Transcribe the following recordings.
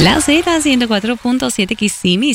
La Z 104.7 Kissimmee,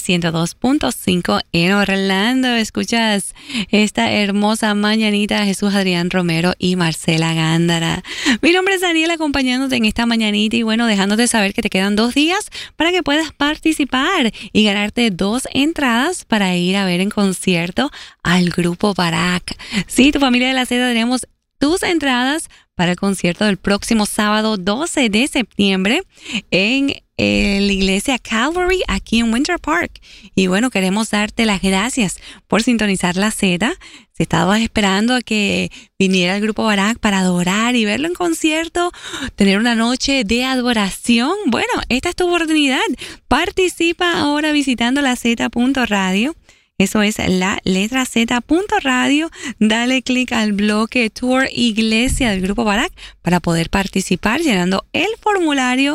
102.5 en Orlando. Escuchas esta hermosa mañanita, Jesús Adrián Romero y Marcela Gándara. Mi nombre es Daniel, acompañándote en esta mañanita y bueno, dejándote saber que te quedan 2 días para que puedas participar y ganarte 2 entradas para ir a ver en concierto al Grupo Barak. Sí, tu familia de la Z, tenemos tus entradas para el concierto del próximo sábado 12 de septiembre en la iglesia Calvary aquí en Winter Park. Y bueno, queremos darte las gracias por sintonizar la Z. Si estabas esperando a que viniera el Grupo Barak para adorar y verlo en concierto, tener una noche de adoración, bueno, esta es tu oportunidad. Participa ahora visitando la Z.radio. Eso es la letra Z.radio. Dale clic al bloque Tour Iglesia del Grupo Barak para poder participar llenando el formulario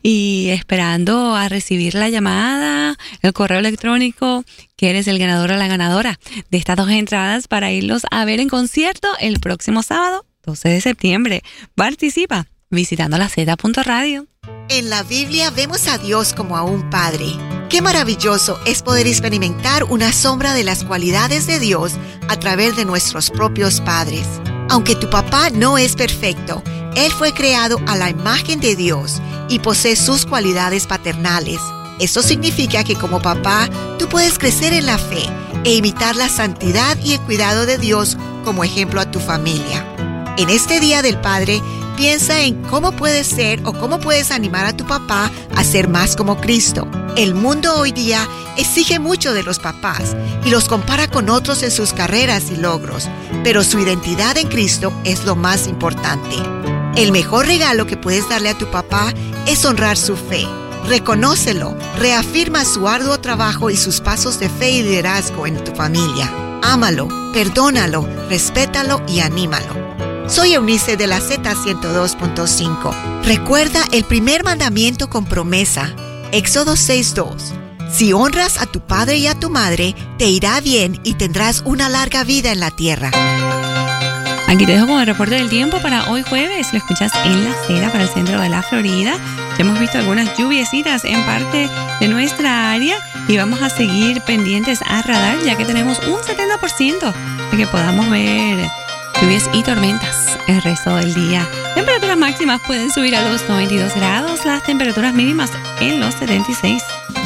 y esperando a recibir la llamada, el correo electrónico, que eres el ganador o la ganadora de estas 2 entradas para irlos a ver en concierto el próximo sábado, 12 de septiembre. Participa visitando la Z.radio. En la Biblia vemos a Dios como a un Padre. Qué maravilloso es poder experimentar una sombra de las cualidades de Dios a través de nuestros propios padres. Aunque tu papá no es perfecto, él fue creado a la imagen de Dios y posee sus cualidades paternales. Eso significa que como papá, tú puedes crecer en la fe e imitar la santidad y el cuidado de Dios como ejemplo a tu familia. En este Día del Padre, piensa en cómo puedes ser o cómo puedes animar a tu papá a ser más como Cristo. El mundo hoy día exige mucho de los papás y los compara con otros en sus carreras y logros, pero su identidad en Cristo es lo más importante. El mejor regalo que puedes darle a tu papá es honrar su fe. Reconócelo, reafirma su arduo trabajo y sus pasos de fe y liderazgo en tu familia. Ámalo, perdónalo, respétalo y anímalo. Soy Eunice de la Z102.5. Recuerda el primer mandamiento con promesa, Éxodo 6:2. Si honras a tu padre y a tu madre, te irá bien y tendrás una larga vida en la tierra. Aquí te dejo con el reporte del tiempo para hoy jueves. Lo escuchas en la Z para el centro de la Florida. Ya hemos visto algunas lluviecitas en parte de nuestra área y vamos a seguir pendientes a radar ya que tenemos un 70% de que podamos ver lluvias y tormentas el resto del día. Temperaturas máximas pueden subir a los 92 grados, las temperaturas mínimas en los 76.